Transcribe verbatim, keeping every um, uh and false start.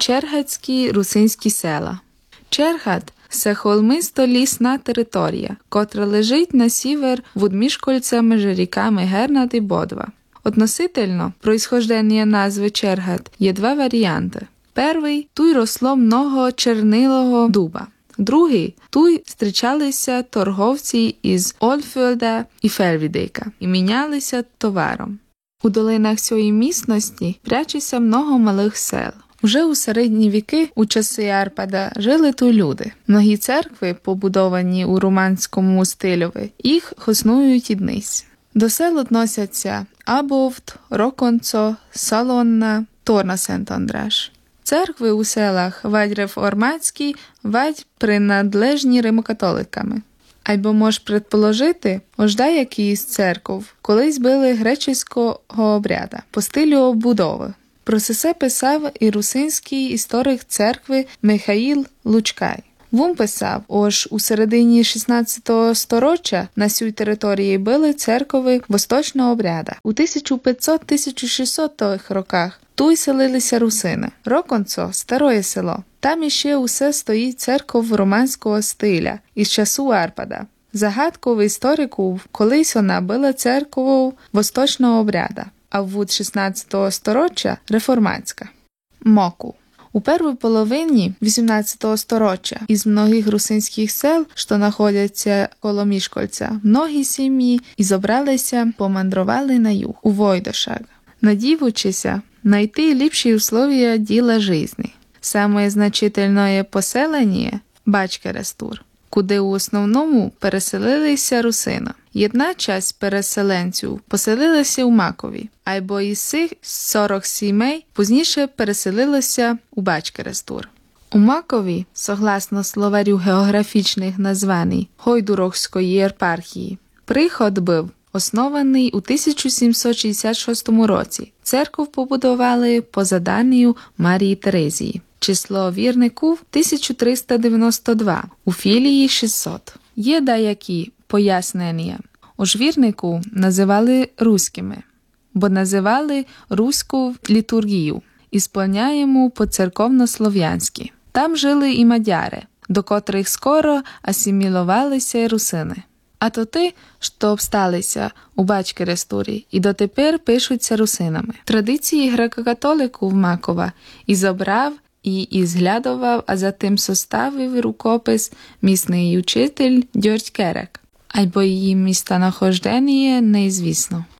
Чергацькі русинські села. Чергат – це холмисто-лісна територія, котра лежить на сівер від міжкольця між ріками Гернат і Бодва. Относительно происхождення назви Чергат є два варіанти. Перший – туй росло много чернилого дуба. Другий – туй зустрічалися торговці із Ольфьода і Фельвідейка і мінялися товаром. У долинах цієї місності прячеться много малих сел. Уже у середні віки, у часи Арпада, жили тут люди. Многі церкви, побудовані у романському стильові, їх існують і днись. До сел відносяться Абовт, Роконцо, Салонна, Торна Сент-Андраш. Церкви у селах вадь реформатські, вадь принадлежні римокатоликами. Айбо мож предположити, ожда якийсь церков колись били греческого обряда по стилю обудови. Про це писав і русинський історик церкви Михаїл Лучкай. Він писав, ож у середині шістнадцятого сторіччя на цій території били церкови восточного обряда. У тисяча п'ятсот - тисяча шістсотих роках тут селилися русини. Роконцо – старое село. Там іще усе стоїть церков романського стиля із часу Арпада. Загадково історику колись вона була церковою восточного обряда, а в шістнадцятого сторіччя – реформатська. Моку. У першій половині вісімнадцятого сторіччя із многих русинських сел, що знаходяться коло Мішкольця, многі сім'ї і зобралися, помандрували на юг, у Войдошаг, надіючися знайти ліпші условия діла житті. Саме значительне поселення – Бачкерестур, куди у основному переселилися русини. Одна часть переселенців поселилася у Макові, або із цих сорок сімей пізніше переселилися у Бачкерестур. У Макові, согласно словарю географічних названь Гойдурокської єпархії, приход був оснований у тисяча сімсот шістдесят шостому році. Церкву побудували по заданню Марії Терезії. Число вірників – тисяча триста дев'яносто два, у філії – шістсот. Є деякі пояснення. Ож вірнику називали руськими, бо називали руську літургію, ісполняємо по-церковно-слов'янськи. Там жили і мадяри, до котрих скоро асимілувалися русини. А то ті, що обсталися у Бачкерестурі і дотепер пишуться русинами. Традиції греко-католику в Макова і забрав, і ізглядував, а затим составив рукопис місний учитель Дьордь Керек, або її містонахождення неізвісно.